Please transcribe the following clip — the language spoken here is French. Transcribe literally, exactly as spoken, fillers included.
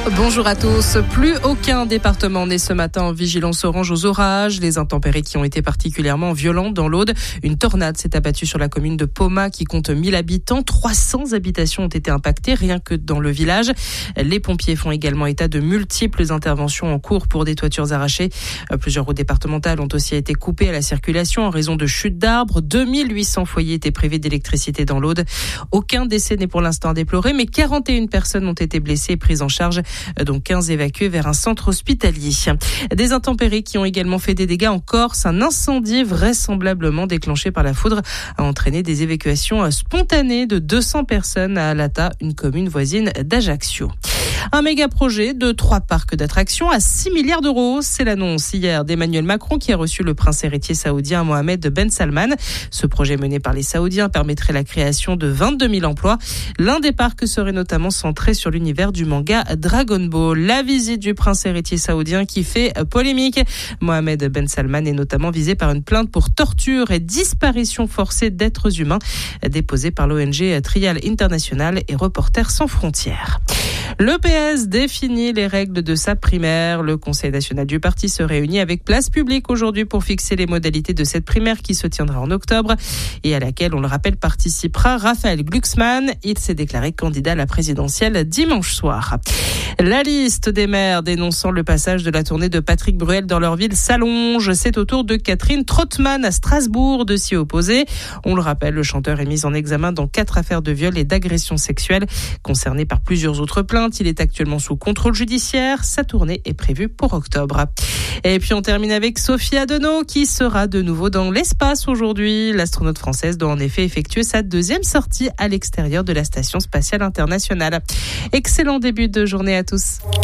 Bonjour à tous. Plus aucun département n'est ce matin en vigilance orange aux orages. Les intempéries qui ont été particulièrement violentes dans l'Aude. Une tornade s'est abattue sur la commune de Poma qui compte mille habitants. trois cents habitations ont été impactées rien que dans le village. Les pompiers font également état de multiples interventions en cours pour des toitures arrachées. Plusieurs routes départementales ont aussi été coupées à la circulation en raison de chutes d'arbres. deux mille huit cents foyers étaient privés d'électricité dans l'Aude. Aucun décès n'est pour l'instant déploré, mais quarante et une personnes ont été blessées et prises en charge, dont quinze évacués vers un centre hospitalier. Des intempéries qui ont également fait des dégâts en Corse. Un incendie vraisemblablement déclenché par la foudre a entraîné des évacuations spontanées de deux cents personnes à Alata, une commune voisine d'Ajaccio. Un méga projet de trois parcs d'attractions à six milliards d'euros. C'est l'annonce hier d'Emmanuel Macron qui a reçu le prince héritier saoudien Mohamed Ben Salman. Ce projet mené par les Saoudiens permettrait la création de vingt-deux mille emplois. L'un des parcs serait notamment centré sur l'univers du manga Dragon Ball. La visite du prince héritier saoudien qui fait polémique. Mohamed Ben Salman est notamment visé par une plainte pour torture et disparition forcée d'êtres humains déposée par l'O N G Trial International et Reporters sans frontières. Le P S définit les règles de sa primaire. Le Conseil national du parti se réunit avec place publique aujourd'hui pour fixer les modalités de cette primaire qui se tiendra en octobre et à laquelle, on le rappelle, participera Raphaël Glucksmann. Il s'est déclaré candidat à la présidentielle dimanche soir. La liste des maires dénonçant le passage de la tournée de Patrick Bruel dans leur ville s'allonge. C'est au tour de Catherine Trottmann à Strasbourg de s'y opposer. On le rappelle, le chanteur est mis en examen dans quatre affaires de viol et d'agression sexuelle. Concerné par plusieurs autres plaintes, il est actuellement sous contrôle judiciaire. Sa tournée est prévue pour octobre. Et puis on termine avec Sophie Adenau qui sera de nouveau dans l'espace aujourd'hui. L'astronaute française doit en effet effectuer sa deuxième sortie à l'extérieur de la Station spatiale internationale. Excellent début de journée à tous.